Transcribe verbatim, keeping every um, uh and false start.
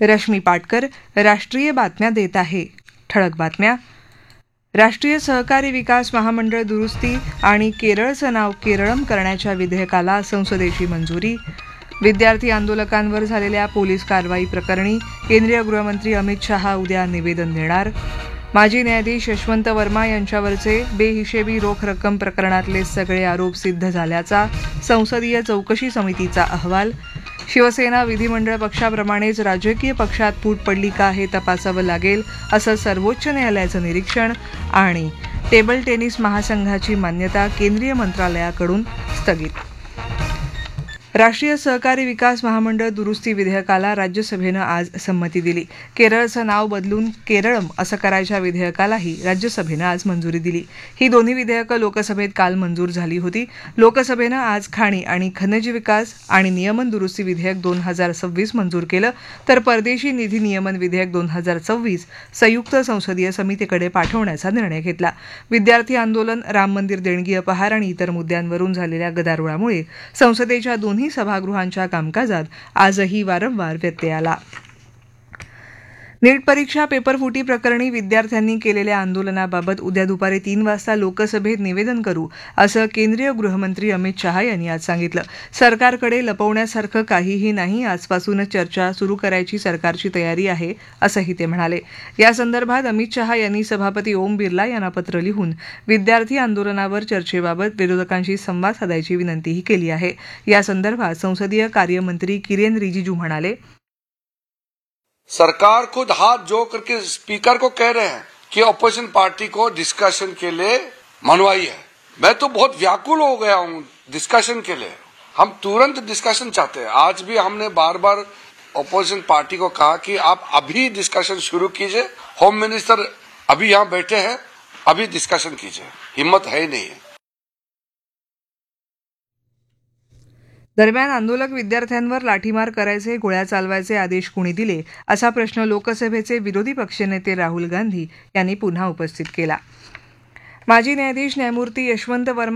रश्मी पाटकर राष्ट्रीय बातम्या देत आहे. ठळक बातम्या. राष्ट्रीय सहकारी विकास महामंडळ दुरुस्ती आणि केरळचं नाव केरळम करण्याच्या विधेयकाला संसदेची मंजुरी. विद्यार्थी आंदोलकांवर झालेल्या पोलीस कारवाई प्रकरणी केंद्रीय गृहमंत्री अमित शहा उद्या निवेदन देणार. माजी न्यायाधीश यशवंत वर्मा यांच्यावरचे बेहिशेबी रोख रक्कम प्रकरणातले सगळे आरोप सिद्ध झाल्याचा संसदीय चौकशी समितीचा अहवाल. शिवसेना विधिमंडळ पक्षाप्रमाणेच राजकीय पक्षात फूट पडली का हे तपासावं लागेल असं सर्वोच्च न्यायालयाचं निरीक्षण. आणि टेबल टेनिस महासंघाची मान्यता केंद्रीय मंत्रालयाकडून स्थगित. राष्ट्रीय सहकारी विकास महामंडळ दुरुस्ती विधेयकाला राज्यसभेनं आज संमती दिली. केरळचं नाव बदलून केरळम असं करायच्या विधेयकालाही राज्यसभेनं आज मंजुरी दिली. ही दोन्ही विधेयकं लोकसभेत काल मंजूर झाली होती. लोकसभेनं आज खाणी आणि खनिज विकास आणि नियमन दुरुस्ती विधेयक दोन हजार सव्वीस मंजूर केलं, तर परदेशी निधी नियमन विधेयक दोन हजार सव्वीस संयुक्त संसदीय समितीकडे पाठवण्याचा निर्णय घेतला. विद्यार्थी आंदोलन, राम मंदिर देणगी अपहार आणि इतर मुद्द्यांवरून झालेल्या गदारोळामुळे संसदेच्या दोन्ही सभागृहांच्या कामकाजात आजही वारंवार व्यत्यय आला. नीट परीक्षा पेपरफुटी प्रकरणी विद्यार्थ्यांनी केलेल्या आंदोलनाबाबत उद्या दुपारी तीन वाजता लोकसभेत निवेदन करू असं केंद्रीय गृहमंत्री अमित शहा यांनी आज सांगितलं. सरकारकडे लपवण्यासारखं काहीही नाही. आजपासूनच चर्चा सुरू करायची सरकारची तयारी आहे असंही ते म्हणाले. या संदर्भात अमित शहा यांनी सभापती ओम बिर्ला यांना पत्र लिहून विद्यार्थी आंदोलनावर चर्चेबाबत विरोधकांशी संवाद साधायची विनंतीही केली आहे. या संदर्भात संसदीय कार्यमंत्री किरेन रिजिजू म्हणाले, सरकार खुद हाथ जोड़ करके स्पीकर को कह रहे हैं कि अपोजिशन पार्टी को डिस्कशन के लिए मनवाइए. मैं तो बहुत व्याकुल हो गया हूं डिस्कशन के लिए. हम तुरंत डिस्कशन चाहते हैं. आज भी हमने बार बार अपोजिशन पार्टी को कहा कि आप अभी डिस्कशन शुरू कीजिए. होम मिनिस्टर अभी यहां बैठे हैं, अभी डिस्कशन कीजिए. हिम्मत है ही नहीं है. दरम्यान आंदोलक विद्यार्थ्यांवर लाठीमार करायचे, गोळ्या चालवायचे आदेश कुणी दिले असा प्रश्न लोकसभेचे विरोधी पक्षनेते राहुल गांधी यांनी पुन्हा उपस्थित केला. माजी न्यायाधीश न्यायमूर्ती यशवंत वर्मा